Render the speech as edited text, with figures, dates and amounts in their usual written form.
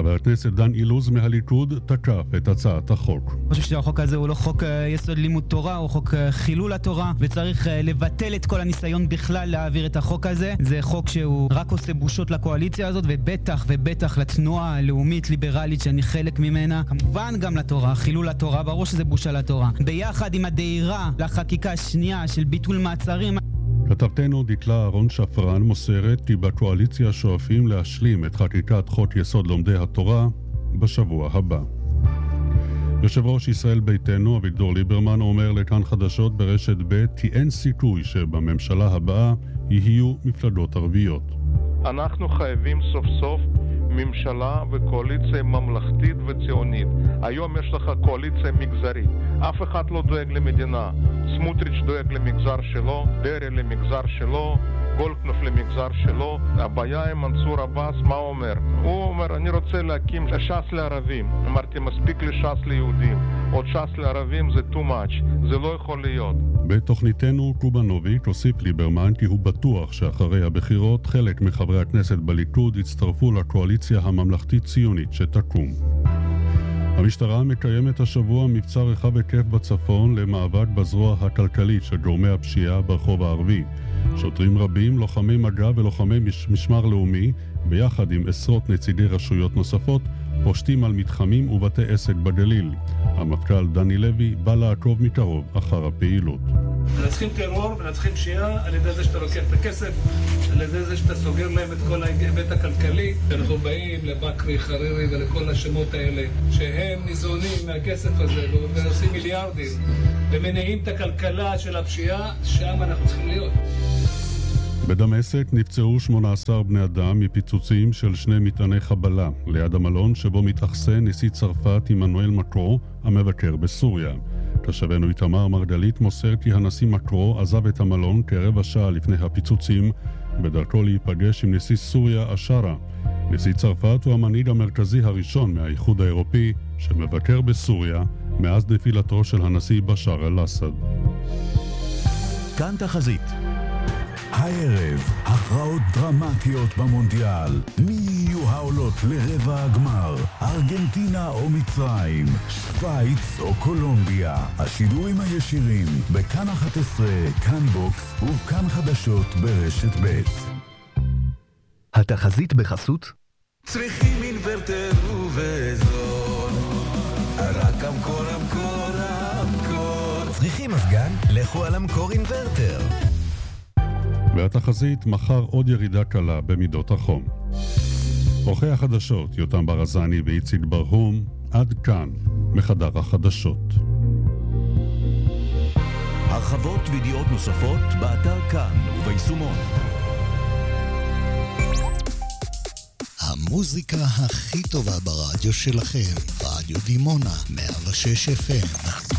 חבר הכנסת דן אילוז מהליכוד תקף את הצעת החוק. אני חושב שהחוק הזה הוא לא חוק יסוד לימוד תורה, הוא חוק חילול התורה, וצריך לבטל את כל הניסיון בכלל להעביר את החוק הזה. זה חוק שהוא רק עושה בושות לקואליציה הזאת, ובטח לתנועה הלאומית ליברלית שאני חלק ממנה, כמובן גם לתורה, חילול התורה, ברור שזה בושה לתורה. ביחד עם הדהירה לחקיקה השנייה של ביטול מעצרים. כתבתנו דקלה אהרון שפרן מוסרת כי בקואליציה שואפים להשלים את חקיקת חוק יסוד לומדי התורה בשבוע הבא. יושב ראש ישראל ביתנו אביגדור ליברמן אומר לכאן חדשות ברשת ב' כי אין סיכוי שבממשלה הבאה יהיו מפלגות ערביות. אנחנו חייבים סוף סוף ממשלה וקואליציה ממלכתית וציונית. היום יש לך קואליציה מגזרית. אף אחד לא דואג למדינה. סמוטריץ' דואג למגזר שלו, דרעי למגזר שלו, גולדקנופ למגזר שלו. הבעיה עם מנסור עבאס, מה הוא אומר? הוא אומר, אני רוצה להקים ש"ס לערבים. אמרתי, מספיק לי ש"ס ליהודים. עוד ש"ס לערבים זה too much. זה לא יכול להיות. בתוכניתנו קובנוביץ' הוסיף ליברמן כי הוא בטוח שאחרי הבחירות חלק מחברי הכנסת בליכוד יצטרפו לקואליציה הממלכתית ציונית שתקום. המשטרה מקיימת השבוע מבצע רחב היקף בצפון למאבק בזרוע הכלכלית של גורמי הפשיעה ברחוב הערבי. שוטרים רבים, לוחמי מג"ב ולוחמי משמר לאומי, ביחד עם עשרות נציגי רשויות נוספות, פושטים על מתחמים ובתי עסק בגליל. המפכ"ל דני לוי בא לעקוב מקרוב אחר הפעילות. מנצחים טרור, מנצחים פשיעה, על ידי זה שאתה לוקח את הכסף, על ידי זה שאתה סוגר להם את כל ההיבט הכלכלי. אנחנו באים לבקרי, חרירי ולכל השמות האלה, שהם ניזונים מהכסף הזה ועושים מיליארדים, ומניעים את הכלכלה של הפשיעה, שם אנחנו צריכים להיות. בדמשק נפצעו 18 בני אדם מפיצוצים של 2 מטעני חבלה ליד המלון שבו מתאכסן נשיא צרפת עמנואל מקרו המבקר בסוריה. תושבנו איתמר מרגלית מוסר כי הנשיא מקרו עזב את המלון כרבע שעה לפני הפיצוצים בדרכו להיפגש עם נשיא סוריה אשרה. נשיא צרפת הוא המנהיג המרכזי הראשון מהאיחוד האירופי שמבקר בסוריה מאז נפילתו של הנשיא בשאר אל-אסד. כאן תחזית. הערב, הכרעות דרמטיות במונדיאל. מי יהיו העולות לרבע הגמר? ארגנטינה או מצרים? שוויץ או קולומביה? השידורים הישירים בכאן 11, כאן בוקס וכאן חדשות ברשת ב'. התחזית בחסות? צריכים אינוורטר ובזול, רק המקור. צריכים מזגן? לכו על המקור אינוורטר. והתחזית מחר עוד ירידה קלה במידות החום. עורכי החדשות יותם ברזני ואיציק ברהום, עד כאן מחדר החדשות. הרחבות וידיעות נוספות באתר כאן וביישומון. המוזיקה הכי טובה ברדיו שלכם, רדיו דימונה 106 FM.